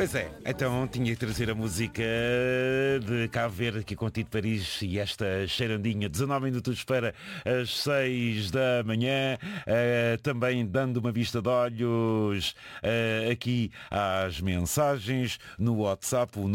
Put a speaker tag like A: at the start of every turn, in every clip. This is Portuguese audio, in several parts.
A: Pois é, então tinha que trazer a música de Cabo Verde aqui com Tito Paris e esta cheirandinha, 19 minutos para as 6 da manhã, também dando uma vista de olhos aqui às mensagens no WhatsApp, o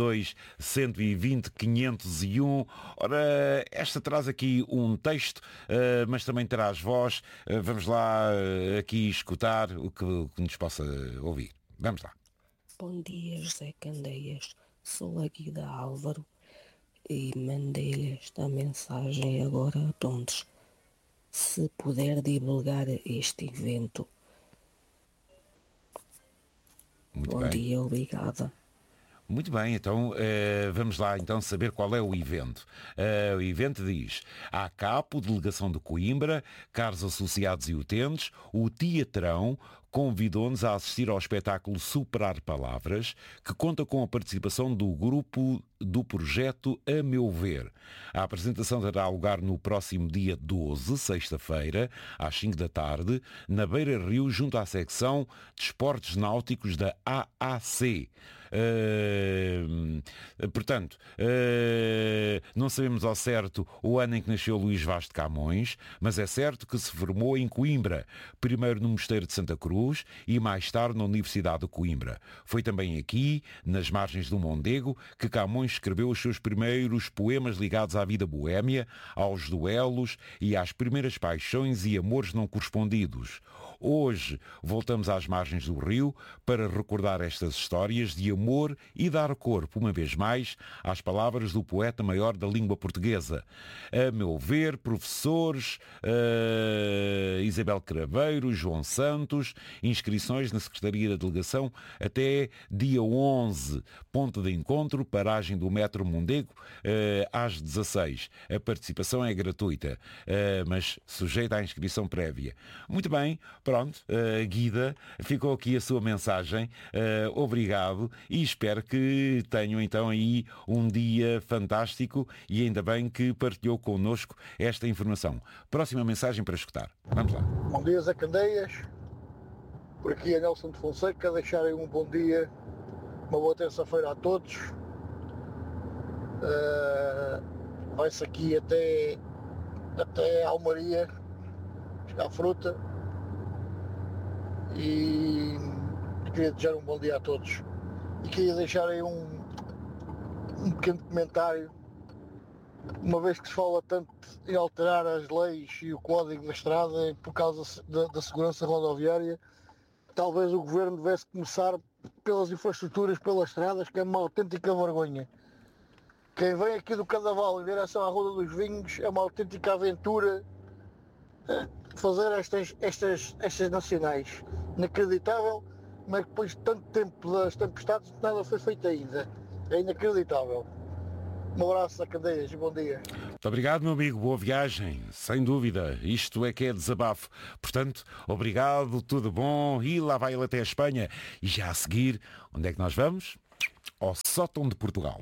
A: 912-120-501. Ora, esta traz aqui um texto, mas também traz voz. Vamos lá aqui escutar o que nos possa ouvir. Vamos lá.
B: Bom dia, José Candeias. Sou a Guida Álvaro e mandei-lhe esta mensagem agora a todos. Se puder divulgar este evento.
A: Muito
B: Bom
A: bem.
B: dia, obrigada.
A: Muito bem, então vamos lá então saber qual é o evento. O evento diz: a Capo, Delegação de Coimbra, caros associados e utentes, o Teatrão convidou-nos a assistir ao espetáculo Superar Palavras, que conta com a participação do grupo do projeto A Meu Ver. A apresentação terá lugar no próximo dia 12, sexta-feira, às 5 da tarde, na Beira Rio, junto à secção de esportes náuticos da AAC. Portanto, não sabemos ao certo o ano em que nasceu Luís Vaz de Camões, mas é certo que se formou em Coimbra, primeiro no Mosteiro de Santa Cruz e mais tarde na Universidade de Coimbra. Foi também aqui, nas margens do Mondego, que Camões escreveu os seus primeiros poemas ligados à vida boémia, aos duelos e às primeiras paixões e amores não correspondidos. Hoje voltamos às margens do rio para recordar estas histórias de amor e dar corpo, uma vez mais, às palavras do poeta maior da língua portuguesa. A meu ver, professores, Isabel Craveiro, João Santos, inscrições na Secretaria da Delegação até dia 11, ponto de encontro, paragem do metro Mondego, às 16. A participação é gratuita, mas sujeita à inscrição prévia. Muito bem, pronto, Guida, ficou aqui a sua mensagem, obrigado e espero que tenham então aí um dia fantástico e ainda bem que partilhou connosco esta informação. Próxima mensagem para escutar. Vamos lá.
C: Bom dia, Zé Candeias. Por aqui é Nelson de Fonseca, deixarem um bom dia, uma boa terça-feira a todos. Vai-se aqui até Almaria, buscar fruta e queria desejar um bom dia a todos. E queria deixar aí um pequeno comentário, uma vez que se fala tanto em alterar as leis e o código da estrada por causa da segurança rodoviária. Talvez o governo devesse começar pelas infraestruturas, pelas estradas, que é uma autêntica vergonha. Quem vem aqui do Cadaval em direção à Rua dos Vinhos é uma autêntica aventura fazer estas nacionais. Inacreditável, mas depois de tanto tempo das tempestades nada foi feito ainda. É inacreditável. Um abraço a Candeias e bom dia.
A: Muito obrigado, meu amigo. Boa viagem. Sem dúvida. Isto é que é desabafo. Portanto, obrigado, tudo bom. E lá vai ele até a Espanha. E já a seguir, onde é que nós vamos? Ao sótão de Portugal.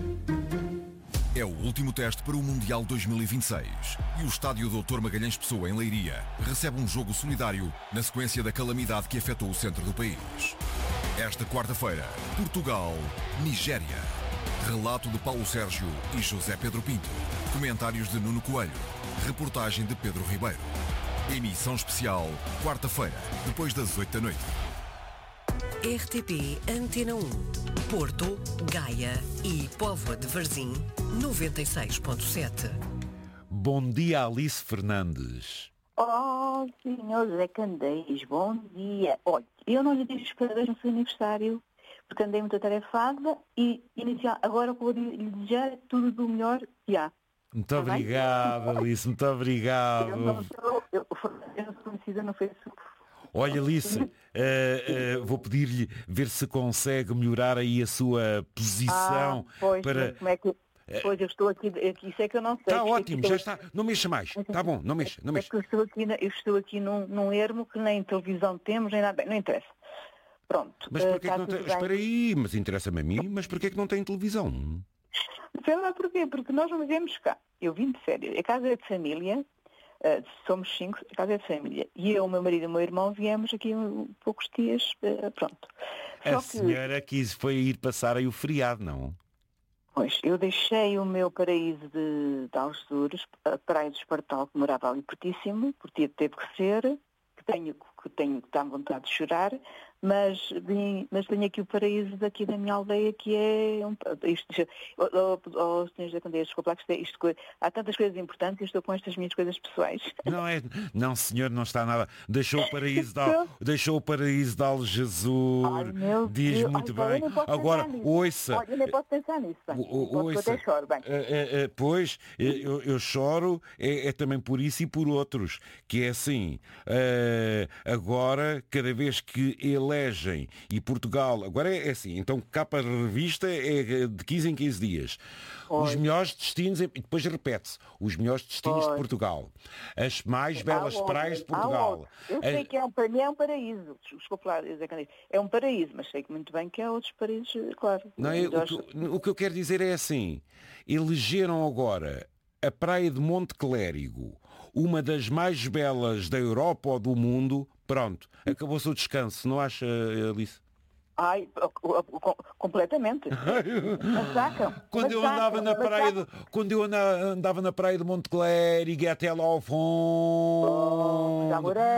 D: É o último teste para o Mundial 2026 e o estádio Dr. Magalhães Pessoa, em Leiria, recebe um jogo solidário na sequência da calamidade que afetou o centro do país. Esta quarta-feira, Portugal-Nigéria. Relato de Paulo Sérgio e José Pedro Pinto. Comentários de Nuno Coelho. Reportagem de Pedro Ribeiro. Emissão especial, quarta-feira, depois das 8 da noite.
E: RTP Antena 1, Porto, Gaia e Póvoa de Varzim, 96.7.
A: Bom dia, Alice Fernandes.
F: Oh, senhor Zé Candeias, bom dia. Olha, eu não lhe disse os parabéns no seu aniversário, porque andei muito atarefada e agora vou lhe desejar tudo do melhor que há.
A: Muito obrigado, Alice, muito obrigado.
F: Eu não sou conhecida no Facebook.
A: Olha, Alice, vou pedir-lhe ver se consegue melhorar aí a sua posição.
F: Pois,
A: para...
F: como é que... Pois, eu estou aqui, isso é que eu não sei.
A: Está ótimo, já está. Não mexa mais. Está bom, não mexa.
F: É que eu estou aqui num ermo que nem televisão temos, nem nada. Bem, não interessa. Pronto.
A: Mas porquê que não tem... Espera aí, mas interessa-me a mim, mas porquê que não tem televisão?
F: Sei lá porquê, porque nós não vivemos cá. Eu vim de férias. A casa é de família, somos 5, a casa é de família. E eu, o meu marido e o meu irmão viemos aqui poucos dias, pronto.
A: A senhora foi ir passar aí o feriado, não?
F: Pois, eu deixei o meu paraíso de Algesures, a Praia do Espartal, que morava ali pertíssimo, porque teve que ser, que está à vontade de chorar, mas tenho aqui o paraíso daqui da minha aldeia, que é os senhores da Candeia, desculpa, há tantas coisas importantes e eu estou com estas minhas coisas pessoais.
A: Não, senhor, não está nada. Deixou o paraíso de Algesures. Diz muito bem. Agora, ouça.
F: Olha, eu nem posso pensar nisso. Eu até choro, bem.
A: Pois, eu choro é também por isso e por outros. Que é assim, agora, cada vez que elegem, e Portugal, agora é assim, então capa a revista é de 15 em 15 dias. Os melhores destinos, e depois repete-se, os melhores destinos de Portugal. As mais belas praias de Portugal.
F: Eu sei que para mim é um paraíso. Desculpa lá, é um paraíso, mas sei que muito bem que há outros paraísos, claro.
A: Não, o que eu quero dizer é assim, elegeram agora a praia de Monte Clérigo, uma das mais belas da Europa ou do mundo. Pronto, acabou-se o descanso, não acha, Alice?
F: Ai, completamente. Massacram.
A: Quando eu andava na praia de Monte Clérigo até lá ao fundo,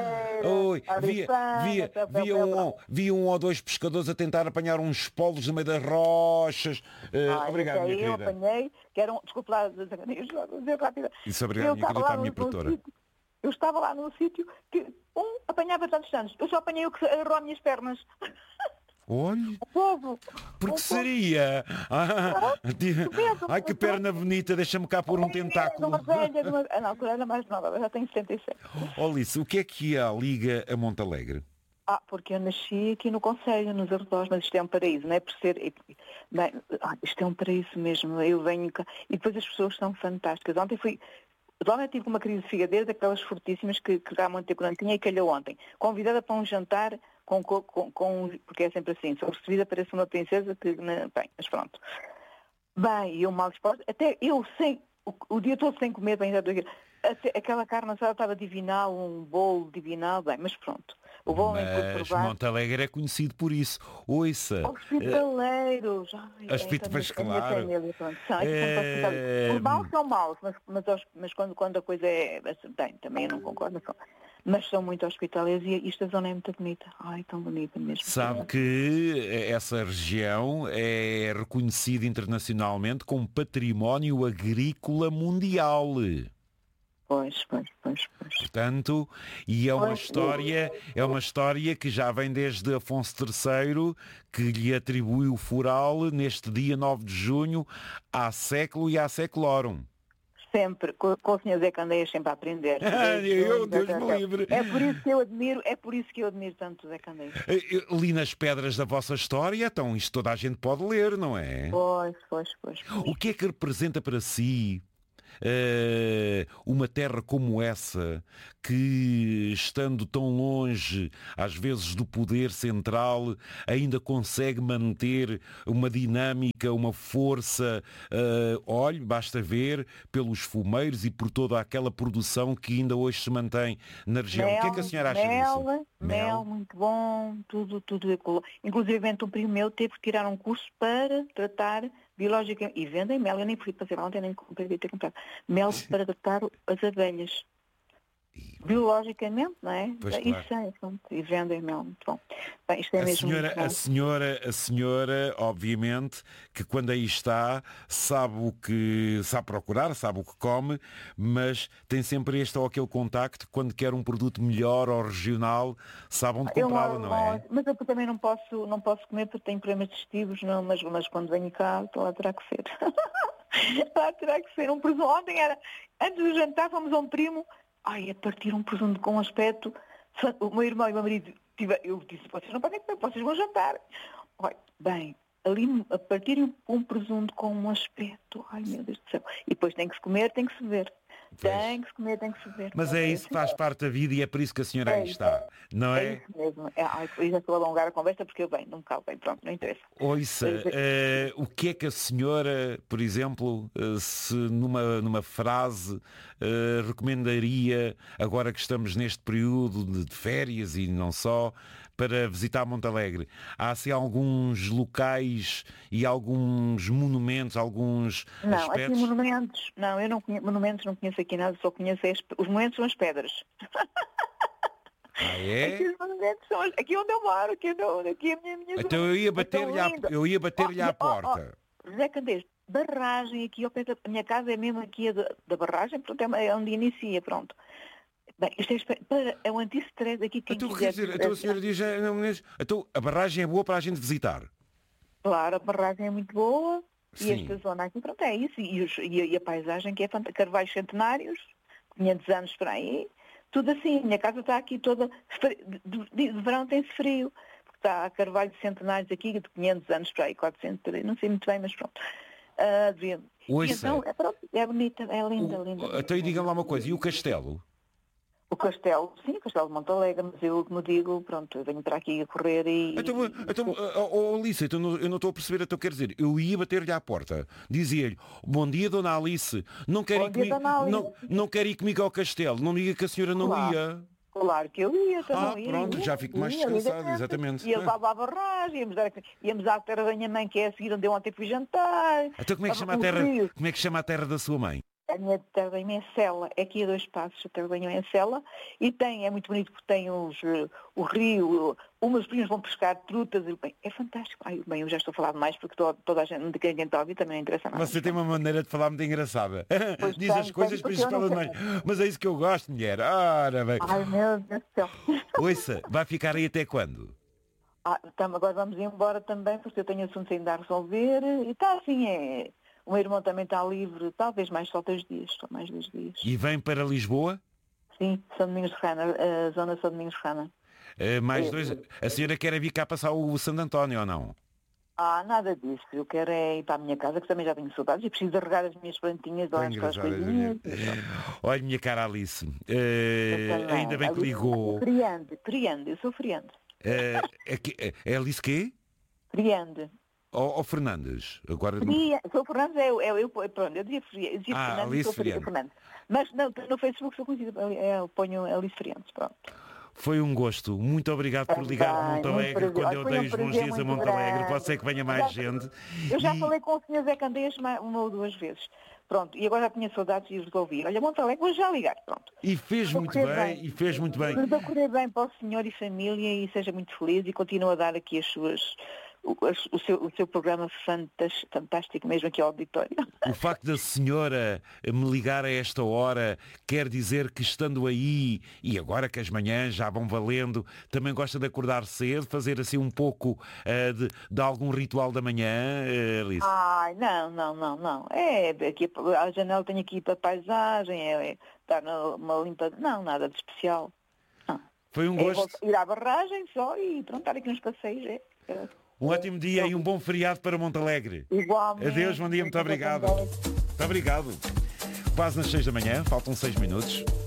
A: via um ou dois pescadores a tentar apanhar uns polos no meio das rochas. Obrigado, minha querida.
F: Eu apanhei, que eram, desculpe lá, dizer rápido.
A: Isso, obrigado, minha querida, para a minha produtora.
F: Eu estava lá num sítio que apanhava tantos anos. Eu só apanhei o que agarrou as minhas pernas.
A: Olha, porque seria? Ai, que perna bonita, deixa-me cá pôr um tentáculo.
F: Não, era mais nova, já tenho 77.
A: Alice, o que é que a liga a Montalegre?
F: Porque eu nasci aqui no Conselho, nos arredores, mas isto é um paraíso, não é por ser... isto é um paraíso mesmo, eu venho cá... E depois as pessoas são fantásticas. Ontem eu tive uma crise de fígado, daquelas fortíssimas que há muito tempo não tinha e calhou ontem. Convidada para um jantar, porque é sempre assim, sou recebida, parece uma princesa, mas pronto. Bem, eu mal disposta, até eu o dia todo sem comer, bem, aquela carne assada estava divinal, um bolo divinal, bem, mas pronto.
A: Mas Montalegre é conhecido por isso. Ouça.
F: Hospitaleiros.
A: Pois claro.
F: Os maus são maus, mas quando a coisa é... Bem, também eu não concordo. Mas são muito hospitaleiros e esta zona é muito bonita. Ai, tão bonita mesmo.
A: Sabe que essa região é reconhecida internacionalmente como património agrícola mundial.
F: Pois.
A: Portanto, e é uma história que já vem desde Afonso III, que lhe atribui o fural neste dia 9 de junho, há século e há seculorum.
F: Sempre, com o Sr. Zé Candeias sempre a aprender.
A: Deus me livre.
F: É por isso que eu admiro tanto o Zé Candeias.
A: Li nas pedras da vossa história, então isto toda a gente pode ler, não é?
F: Pois.
A: O que é que representa para si uma terra como essa, que estando tão longe às vezes do poder central ainda consegue manter uma dinâmica, uma força, basta ver pelos fumeiros e por toda aquela produção que ainda hoje se mantém na região. O que é que a senhora acha disso?
F: Mel, muito bom, tudo. Inclusive um primo meu teve que tirar um curso para tratar biológica, e vendem mel, eu nem fui fazer ontem, nem comprei, ter comprado mel para tratar as abelhas. Biologicamente, não é?
A: Pois,
F: isso
A: claro.
F: E vendem mel, muito bom. Bem, isto é
A: a senhora, obviamente, que quando aí está, sabe procurar, sabe o que come, mas tem sempre este ou aquele contacto, quando quer um produto melhor ou regional, sabe onde comprá-lo, não é?
F: Mas eu também não posso comer porque tenho problemas digestivos, não, mas quando venho cá, lá terá que ser. Lá terá que ser. Um presunto. Ontem antes do jantar, fomos a um primo, a partir um presunto com um aspecto. O meu irmão e o meu marido, eu disse, vocês não podem comer, vocês vão jantar. Bem, ali a partir um presunto com um aspecto, ai meu Deus do céu. E depois tem que se comer, tem que se beber. Tem que se comer, tem que se beber.
A: Mas é isso que faz parte da vida e é por isso que a senhora aí está, não é?
F: É isso mesmo. Eu já estou a alongar a conversa porque eu não me calo bem, pronto, não interessa.
A: Ouça, o que é que a senhora, por exemplo, se numa frase recomendaria, agora que estamos neste período de férias e não só, para visitar Montalegre, há assim alguns locais e alguns monumentos, alguns
F: Não,
A: aspectos?
F: aqui monumentos, não, eu não conheço, monumentos não conheço aqui nada, só conheço os monumentos são as pedras.
A: Ah, é?
F: Aqui os monumentos são aqui onde eu moro, aqui a minha
A: Então eu ia bater-lhe bater-lhe à porta.
F: José Candeias, barragem aqui ao pé da minha casa é mesmo aqui da barragem, portanto é onde inicia, pronto. Bem, isto é um anti-stress aqui quem
A: Então,
F: quiser.
A: quer dizer, então a senhora diz, então a barragem é boa para a gente visitar?
F: Claro, a barragem é muito boa.
A: Sim.
F: E esta zona aqui, pronto, é isso. E a paisagem que é fantástica. Carvalhos centenários, 500 anos por aí. Tudo assim. A minha casa está aqui toda... De verão tem-se frio. Porque está a carvalho centenários aqui de 500 anos por aí, 400 por aí. Não sei muito bem, mas pronto. Então, é bonita, é linda.
A: Então e diga-me lá uma coisa, e o castelo?
F: O castelo, sim, o castelo de Montalegre, mas eu, como digo, pronto, eu venho para aqui a correr e...
A: Alice, então eu não estou a perceber, então quer dizer, eu ia bater-lhe à porta, dizia-lhe, bom dia, dona Alice, não quer ir comigo ao castelo, não diga que a senhora não ia.
F: Claro que eu ia, também
A: pronto, já fico mais descansado, exatamente.
F: E eu estava à barragem, íamos à terra da minha mãe, que é a seguir onde eu ontem fui jantar.
A: Então como é que chama a terra da sua mãe?
F: A minha terra da minha é Sela, é aqui a 2 passos, a terra da minha é Sela, e é muito bonito porque tem o rio, umas primos vão pescar trutas, e, bem, é fantástico. Bem, eu já estou a falar demais porque toda a gente, de quem está a ouvir, também não interessa nada.
A: Você tem uma maneira de falar muito engraçada. Diz as coisas, depois fala demais. Mas é isso que eu gosto, mulher. Ora bem.
F: Ai, meu Deus do céu.
A: Ouça, vai ficar aí até quando?
F: Agora vamos embora também, porque eu tenho assuntos ainda a resolver, e está assim, O meu irmão também está livre, talvez mais só 2 dias, só mais 2 dias.
A: E vem para Lisboa?
F: Sim, São Domingos de Rana, a zona São Domingos de Rana.
A: Mais 2. A senhora quer vir cá passar o Santo António ou não?
F: Nada disso. Eu quero ir para a minha casa, que também já tenho saudades, e preciso de regar as minhas plantinhas, as coisinhas.
A: Olha, minha cara Alice, ainda bem que ligou.
F: Friande, eu sou Friande.
A: É Alice quê?
F: Friande.
A: Ou Fernandes? Agora...
F: Sou Fernandes, eu dizia Fernandes,
A: Alice
F: sou Fernandes. Mas no Facebook sou conhecida, eu ponho Alice Friandes, pronto.
A: Foi um gosto. Muito obrigado por ligar a Montalegre quando eu dei os bons dias a Montalegre. Pode ser que venha mais gente.
F: Eu já falei com o Sr. Zé Candeias 1 ou 2 vezes. Pronto, e agora já tinha saudades e resolvi. Olha, Montalegre, vou já ligar, pronto.
A: E fez muito bem, e fez muito bem.
F: Tudo a correr bem para o senhor e família e seja muito feliz e continue a dar aqui o seu programa fantástico mesmo aqui ao auditório.
A: O facto da senhora me ligar a esta hora quer dizer que estando aí, e agora que as manhãs já vão valendo, também gosta de acordar cedo, fazer assim um pouco de algum ritual da manhã, Alice?
F: Ai, não. Aqui a janela tem aqui para a paisagem, estar numa limpa... Não, nada de especial. Não.
A: Foi um gosto.
F: Ir à barragem só e pronto, estar aqui uns passeios.
A: Um ótimo dia e um bom feriado para Montalegre.
F: Igualmente.
A: Adeus, bom dia, muito obrigado. Muito obrigado. Quase nas 6 da manhã, faltam 6 minutos.